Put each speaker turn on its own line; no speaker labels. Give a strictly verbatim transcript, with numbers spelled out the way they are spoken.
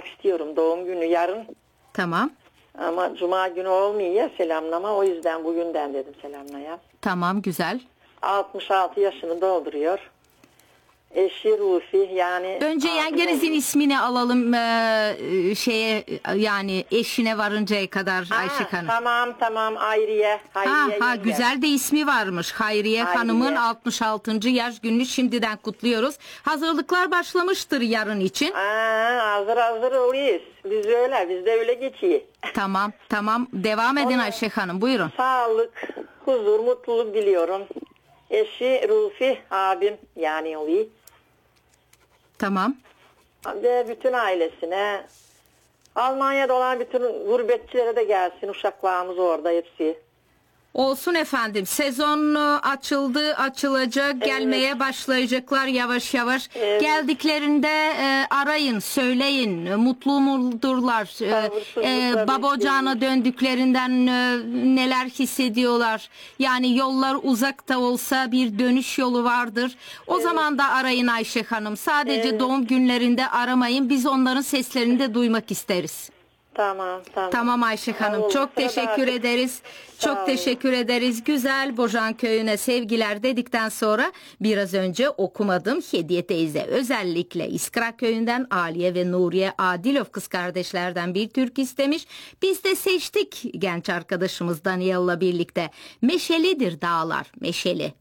selamlamak istiyorum. Doğum günü yarın.
Tamam.
Ama cuma günü olmuyor ya selamlama. O yüzden bugünden dedim selamlaya.
Tamam, güzel.
altmış altı yaşını dolduruyor. Eşi Rufi yani.
Önce yengenizin ismini alalım ee, şeye yani eşine varıncaya kadar
Ha,
Ayşe Hanım.
Tamam tamam Hayriye. Hayriye
Ha, ha
yenge.
güzel de ismi varmış. Hayriye,
Hayriye.
Hanım'ın altmış altıncı yaş gününü şimdiden kutluyoruz. Hazırlıklar başlamıştır yarın için.
Aa, hazır hazır oluyoruz. Biz öyle, bizde öyle geçiyor.
Tamam, tamam. Devam edin
Ona-
Ayşe Hanım. Buyurun.
Sağlık, huzur, mutluluk diliyorum. Eşi Rufi abim yani oluyor.
Tamam.
Ve bütün ailesine, Almanya'da olan bütün gurbetçilere de gelsin. Uşaklarımız orada hepsi.
Olsun efendim. Sezon açıldı, açılacak,
Evet.
gelmeye başlayacaklar yavaş yavaş.
Evet.
Geldiklerinde e, arayın, söyleyin. Mutlu mudurlar? E,
Sabırsızlıkla
e, baba ocağına döndüklerinden e, neler hissediyorlar? Yani yollar uzak da olsa bir dönüş yolu vardır. O zaman da arayın Ayşe Hanım. Sadece
Evet.
doğum günlerinde aramayın. Biz onların seslerini de duymak isteriz.
Tamam tamam.
Tamam Ayşe Hanım,
Sağ olun.
çok
Sırada
teşekkür
artık-
ederiz.
Sağ
Çok
olun.
teşekkür ederiz. Güzel Bojan köyüne sevgiler dedikten sonra biraz önce okumadım. Hediye teyze özellikle İskra köyünden Aliye ve Nuriye Adilov kız kardeşlerden bir türkü istemiş. Biz de seçtik genç arkadaşımız Daniel'la birlikte. Meşelidir dağlar, meşeli.